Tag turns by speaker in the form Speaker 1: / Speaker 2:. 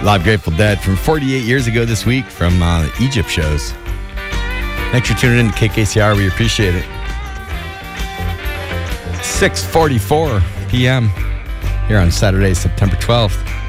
Speaker 1: Live Grateful Dead from 48 years ago this week from the Egypt shows. Thanks for tuning in to KKCR. We appreciate it. 6:44 p.m. here on Saturday, September 12th.